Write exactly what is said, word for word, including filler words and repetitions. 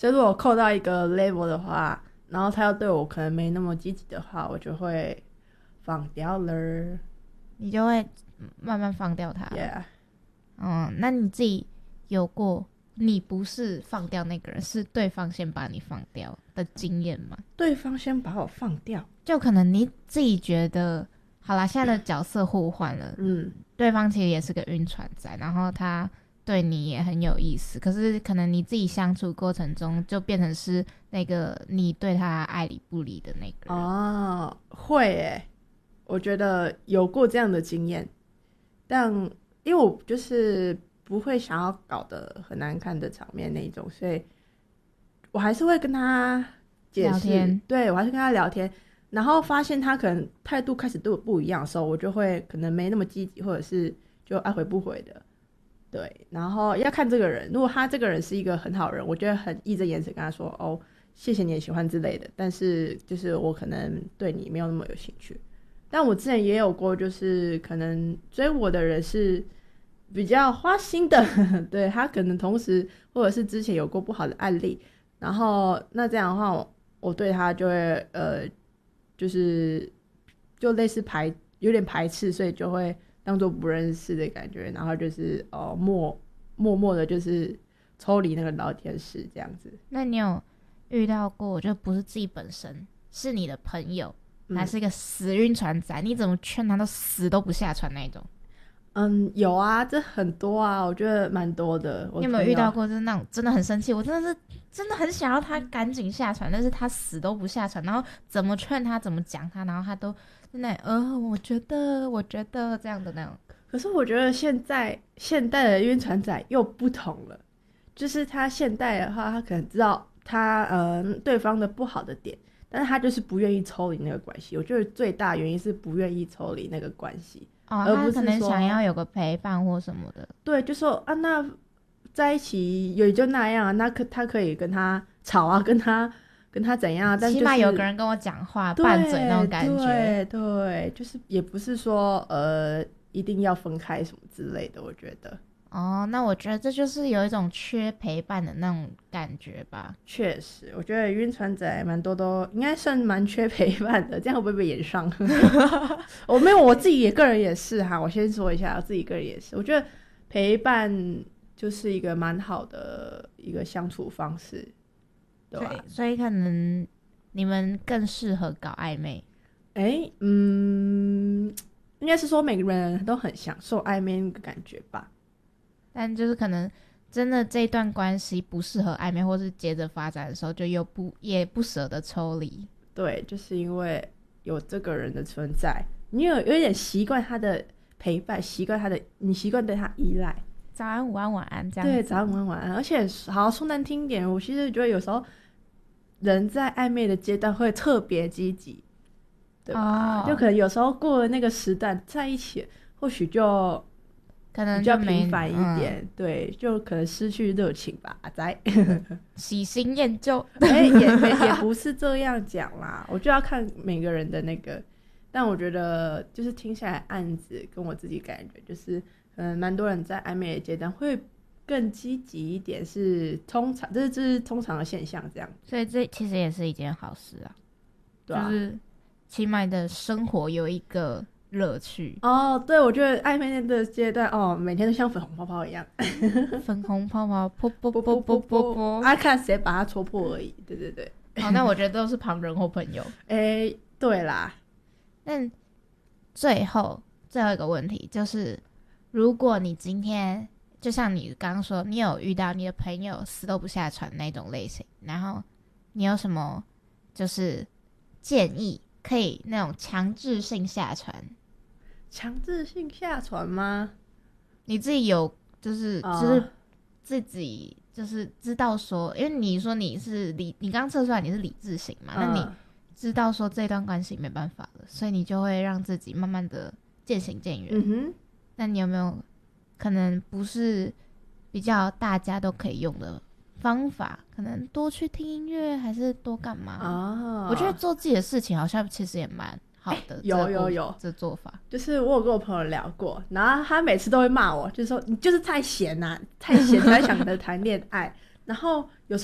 所以如果扣到一个 level 的话，然后他要对我可能没那么积极的话，我就会放掉了。 你就会慢慢放掉他。 Yeah。 嗯，那你自己有过你不是放掉那个人，是对方先把你放掉的经验吗？ 对方先把我放掉， 就可能你自己觉得好啦，现在的角色互换了， 嗯， 对方其实也是个晕船仔，然后他对你也很有意思，可是可能你自己相处过程中就变成是那个你对他爱理不理的那个人。 哦，会耶，我觉得有过这样的经验，但因为我就是不会想要搞得很难看的场面那一种，所以我还是会跟他解释， 聊天， 对，我还是跟他聊天，然后发现他可能态度开始对我不一样的时候，我就会可能没那么积极，或者是就爱回不回的。对，然后要看这个人，如果他这个人是一个很好人，我就会很义正言辞跟他说，哦，谢谢你的喜欢之类的，但是就是我可能对你没有那么有兴趣。但我之前也有过，就是可能追我的人是比较花心的，对，他可能同时或者是之前有过不好的案例，然后那这样的话我，我对他就会呃，就是就类似排有点排斥，所以就会当做不认识的感觉，然后就是哦默默默的，就是抽离那个聊天室这样子。 那你有遇到过就不是自己本身，是你的朋友， 嗯还是一个死晕船仔，你怎么劝他都死都不下船那种？ 嗯，有啊，这很多啊，我觉得蛮多的。我你有没有遇到过就是那种真的很生气，我真的是真的很想要他赶紧下船，但是他死都不下船，然后怎么劝他怎么讲他，然后他都在那里呃我觉得我觉得这样的那种。 可是我觉得现在现代的晕船仔又不同了，就是他现代的话，他可能知道他呃对方的不好的点，但是他就是不愿意抽离那个关系。我觉得最大原因是不愿意抽离那个关系。 哦， 而不是他可能说想要有个陪伴或什么的。 对，就说啊，那在一起也就那样啊，那可他可以跟他吵啊，跟他跟他怎样啊，但、就是、 起码有个人跟我讲话， 对拌嘴那种感觉。 对对，就是也不是说呃一定要分开什么之类的，我觉得。 哦，那我觉得这就是有一种缺陪伴的那种感觉吧。 确实，我觉得晕船仔蛮多都应该算蛮缺陪伴的，这样会不会被演上？我没有，我自己也个人也是哈。我先说一下，我自己个人也是，我觉得陪伴就是一个蛮好的一个相处方式，对吧？ 对，所以可能你们更适合搞暧昧。 哎，嗯，应该是说每个人都很享受暧昧那个感觉吧。 但就是可能真的这段关系不适合暧昧，或是接着发展的时候，就又不也不舍得抽离。 对，就是因为有这个人的存在，你有有一点习惯他的陪伴，习惯他的，你习惯对他依赖。 早安、午安、晚安这样子。 对，早安、晚安、晚安。而且好说难听点，我其实觉得有时候人在暧昧的阶段会特别积极，对吧？ 哦， 就可能有时候过了那个时段在一起，或许就可能比较就没平凡一点， 嗯、 对，就可能失去热情吧，阿仔。 喜新厌旧。 哎、欸，也也不是这样讲啦，我就要看每个人的那个。但我觉得就是听下来案子跟我自己感觉，就是嗯，蛮多人在暧昧的阶段会更积极一点，是通常这是这是通常的现象，这样。 所以这其实也是一件好事啊， 对啊， 就是起码的生活有一个乐趣。 哦，对，我觉得暧昧的阶段，哦，每天都像粉红泡泡一样， 粉红泡泡啵啵啵啵啵啵， 啊，看谁把它戳破而已。对对对。 好，那我觉得都是旁人或朋友。 哎、欸，对啦。 但最后最后一个问题就是，如果你今天就像你刚刚说，你有遇到你的朋友死都不下船那种类型，然后你有什么就是建议可以那种强制性下船？ 强制性下船吗？ 你自己有就是、uh, 就是自己就是知道说，因为你说你是理，你刚测出来你是理智型嘛， uh, 那你知道说这段关系没办法了，所以你就会让自己慢慢的渐行渐远。 嗯哼， 那你有没有可能不是比较大家都可以用的方法？可能多去听音乐，还是多干嘛？ 啊， 我觉得做自己的事情好像其实也蛮好的。 欸、有有有， 这做法就是我有跟我朋友聊过，然后他每次都会骂我，就是说你就是太闲啊，太闲才想着谈恋爱，然后有时候。